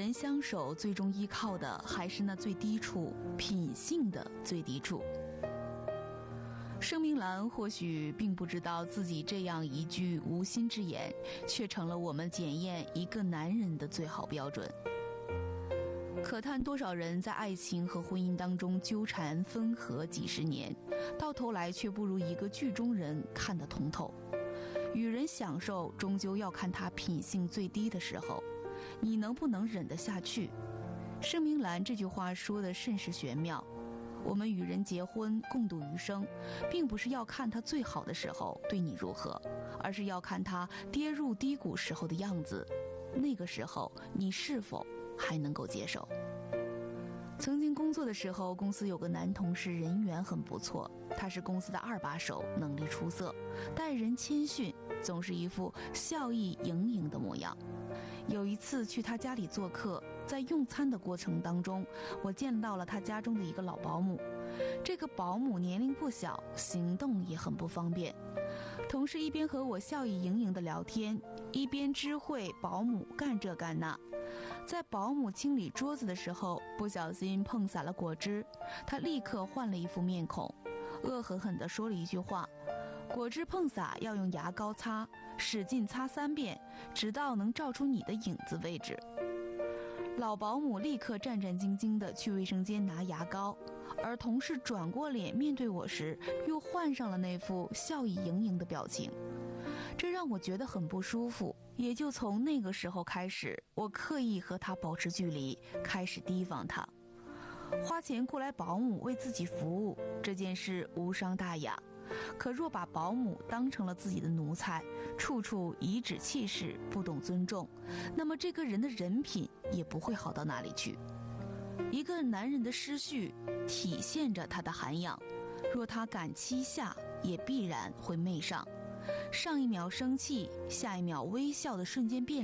人相守，最终依靠的还是那最低处，品性的最低处。盛明兰或许并不知道自己这样一句无心之言，却成了我们检验一个男人的最好标准。可叹多少人在爱情和婚姻当中纠缠分合几十年，到头来却不如一个剧中人看得通透。与人享受，终究要看他品性最低的时候，你能不能忍得下去？盛明兰这句话说得甚是玄妙。我们与人结婚共度余生，并不是要看他最好的时候对你如何，而是要看他跌入低谷时候的样子。那个时候你是否还能够接受？曾经工作的时候，公司有个男同事人缘很不错，他是公司的二把手，能力出色，待人谦逊，总是一副笑意盈盈的模样。有一次去他家里做客，在用餐的过程当中，我见到了他家中的一个老保姆。这个保姆年龄不小，行动也很不方便。同事一边和我笑意盈盈的聊天，一边知会保姆干这干那。在保姆清理桌子的时候，不小心碰洒了果汁，他立刻换了一副面孔，恶狠狠地说了一句话：果汁碰洒要用牙膏擦，使劲擦3遍，直到能照出你的影子为止。老保姆立刻战战兢兢地去卫生间拿牙膏，而同事转过脸面对我时，又换上了那副笑意盈盈的表情。这让我觉得很不舒服，也就从那个时候开始，我刻意和他保持距离，开始提防他。花钱雇来保姆为自己服务，这件事无伤大雅，可若把保姆当成了自己的奴才，处处颐指气使，不懂尊重，那么这个人的人品也不会好到哪里去。一个男人的失序体现着他的涵养，若他敢欺下，也必然会媚上。上一秒生气，下一秒微笑的瞬间变